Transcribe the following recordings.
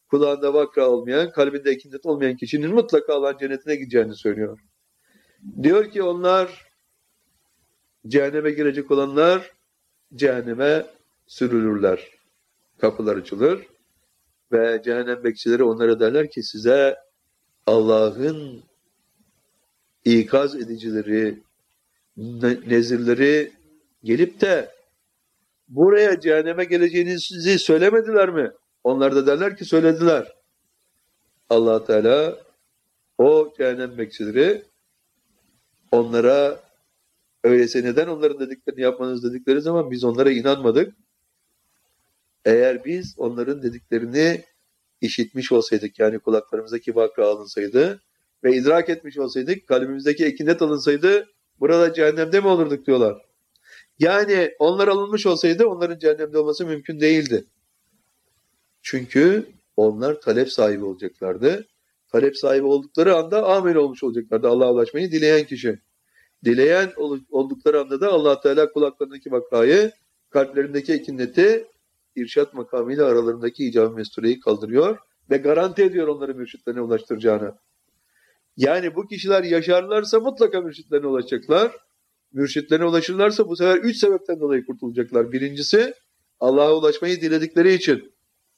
kulağında vakra olmayan, kalbinde ikindet olmayan kişinin mutlaka Allah'ın cennetine gideceğini söylüyor. Diyor ki onlar, cehenneme girecek olanlar cehenneme sürülürler. Kapılar açılır ve cehennem bekçileri onlara derler ki size Allah'ın ikaz edicileri, nezirleri gelip de buraya cehenneme geleceğinizi söylemediler mi? Onlar da derler ki söylediler. Allah Teala o cehennem bekçileri onlara öyleyse neden onların dediklerini yapmanız dedikleri zaman biz onlara inanmadık. Eğer biz onların dediklerini işitmiş olsaydık, yani kulaklarımızdaki vakra alınsaydı ve idrak etmiş olsaydık, kalbimizdeki ekinet alınsaydı burada cehennemde mi olurduk diyorlar. Yani onlar alınmış olsaydı onların cehennemde olması mümkün değildi. Çünkü onlar talep sahibi olacaklardı. Talep sahibi oldukları anda amel olmuş olacaklardı. Allah'a ulaşmayı dileyen kişi. Dileyen oldukları anda da Allah Teala kulaklarındaki vakrayı, kalplerindeki ekineti irşat makamıyla aralarındaki icab-ı mestureyi kaldırıyor ve garanti ediyor onları mürşitlerine ulaştıracağını. Yani bu kişiler yaşarlarsa mutlaka mürşitlerine ulaşacaklar. Mürşitlerine ulaşırlarsa bu sefer 3 sebepten dolayı kurtulacaklar. Birincisi, Allah'a ulaşmayı diledikleri için.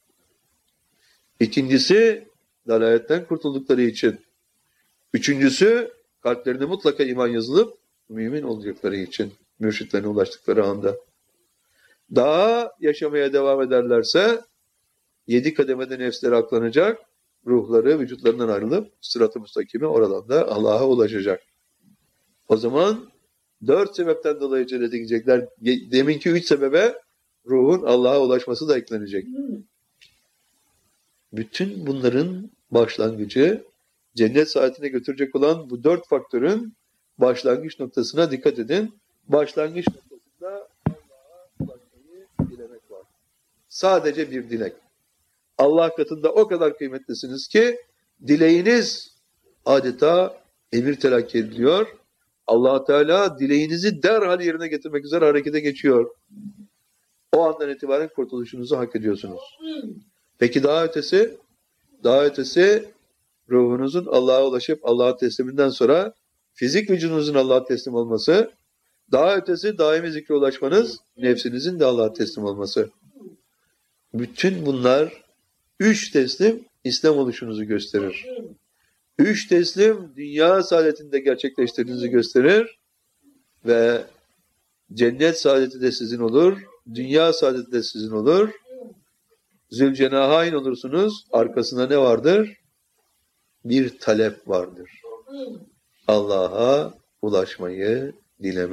İkincisi, dalaletten kurtuldukları için. Üçüncüsü, kalplerine mutlaka iman yazılıp mümin olacakları için. Mürşitlerine ulaştıkları anda. Daha yaşamaya devam ederlerse 7 kademede nefsleri aklanacak, ruhları vücutlarından ayrılıp sırat-ı müstakime oradan da Allah'a ulaşacak. O zaman 4 sebepten dolayı cennete gidecekler. Deminki 3 sebebe ruhun Allah'a ulaşması da eklenecek. Bütün bunların başlangıcı, cennet saadetine götürecek olan bu 4 faktörün başlangıç noktasına dikkat edin. Başlangıç noktasında Allah'a ulaşmayı dilemek var. Sadece bir dilek. Allah katında o kadar kıymetlisiniz ki dileğiniz adeta emir telakki ediliyor. Allah Teala dileğinizi derhal yerine getirmek üzere harekete geçiyor. O andan itibaren kurtuluşunuzu hak ediyorsunuz. Peki daha ötesi? Daha ötesi ruhunuzun Allah'a ulaşıp Allah'a tesliminden sonra fizik vücudunuzun Allah'a teslim olması, daha ötesi daimi zikre ulaşmanız, nefsinizin de Allah'a teslim olması. Bütün bunlar 3 teslim İslam oluşunuzu gösterir. 3 teslim dünya saadetinde gerçekleştirdiğinizi gösterir ve cennet saadeti de sizin olur, dünya saadeti de sizin olur. Zülcenahayn olursunuz, arkasında ne vardır? Bir talep vardır. Allah'a ulaşmayı dilemek.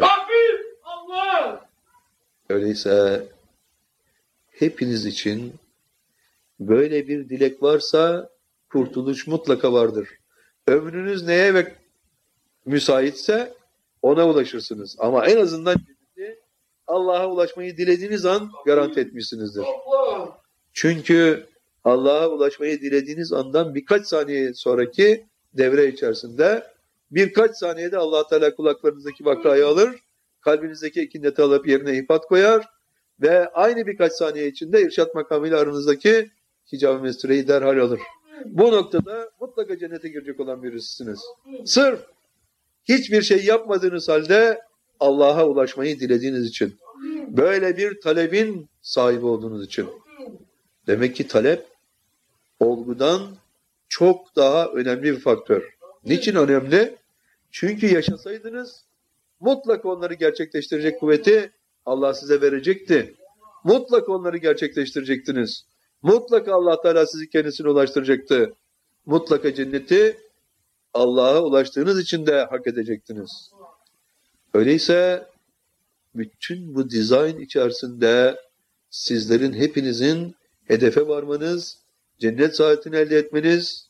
Öyleyse hepiniz için böyle bir dilek varsa kurtuluş mutlaka vardır. Ömrünüz neye müsaitse ona ulaşırsınız. Ama en azından Allah'a ulaşmayı dilediğiniz an garanti etmişsinizdir. Çünkü Allah'a ulaşmayı dilediğiniz andan birkaç saniye sonraki devre içerisinde birkaç saniyede Allah Teala kulaklarınızdaki vakrayı alır, kalbinizdeki ikinleti alıp yerine ifat koyar ve aynı birkaç saniye içinde irşat makamıyla aranızdaki hicab-ı mestureyi derhal alır. Bu noktada mutlaka cennete girecek olan birisiniz. Sırf hiçbir şey yapmadığınız halde Allah'a ulaşmayı dilediğiniz için. Böyle bir talebin sahibi olduğunuz için. Demek ki talep olgudan çok daha önemli bir faktör. Niçin önemli? Çünkü yaşasaydınız mutlaka onları gerçekleştirecek kuvveti Allah size verecekti. Mutlaka onları gerçekleştirecektiniz. Mutlaka Allah Teala sizi kendisine ulaştıracaktı. Mutlaka cenneti Allah'a ulaştığınız için de hak edecektiniz. Öyleyse bütün bu dizayn içerisinde sizlerin hepinizin hedefe varmanız, cennet saadetini elde etmeniz,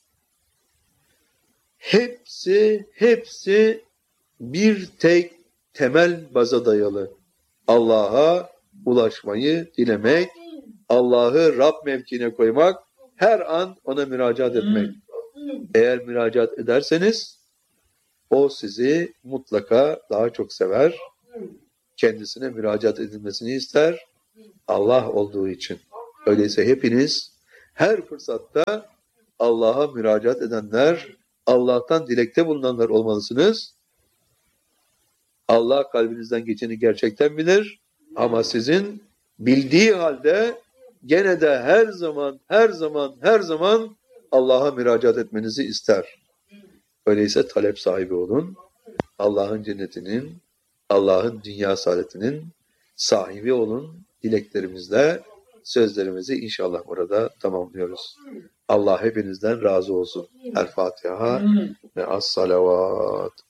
hepsi bir tek temel baza dayalı. Allah'a ulaşmayı dilemek, Allah'ı Rab mevkine koymak, her an ona müracaat etmek. Eğer müracaat ederseniz, o sizi mutlaka daha çok sever, kendisine müracaat edilmesini ister, Allah olduğu için. Öyleyse hepiniz her fırsatta Allah'a müracaat edenler, Allah'tan dilekte bulunanlar olmalısınız. Allah kalbinizden geçeni gerçekten bilir ama sizin bildiği halde gene de her zaman Allah'a müracaat etmenizi ister. Öyleyse talep sahibi olun. Allah'ın cennetinin, Allah'ın dünya saadetinin sahibi olun. Dileklerimizle sözlerimizi inşallah burada tamamlıyoruz. Allah hepinizden razı olsun. El Fatiha ve as-salavat.